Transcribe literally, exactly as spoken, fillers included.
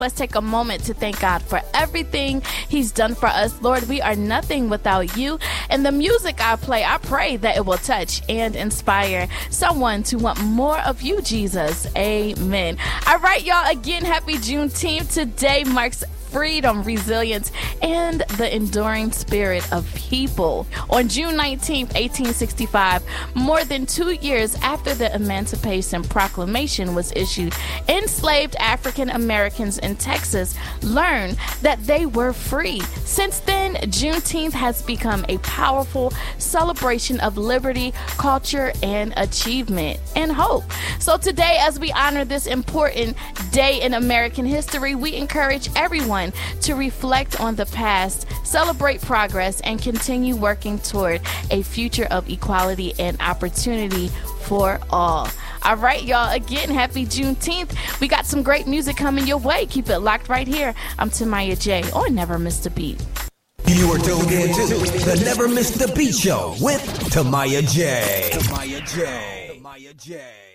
Let's take a moment to thank God for everything He's done for us. Lord, we are nothing without you. And the music I play, I pray that it will touch and inspire someone to want more of you, Jesus. Amen. All right, y'all. Again, happy Juneteenth. Today marks freedom, resilience, and the enduring spirit of people. On June nineteenth, eighteen sixty-five, more than two years after the Emancipation Proclamation was issued, enslaved African Americans in Texas learned that they were free. Since then, Juneteenth has become a powerful celebration of liberty, culture, and achievement and hope. So today, as we honor this important day in American history, we encourage everyone to reflect on the past, celebrate progress, and continue working toward a future of equality and opportunity for all. All right, y'all. Again, happy Juneteenth. We got some great music coming your way. Keep it locked right here. I'm Tamaya J on Never Miss a Beat. You are tuned in to the Never Miss the Beat Show with Tamaya J. Tamaya J. Tamaya J.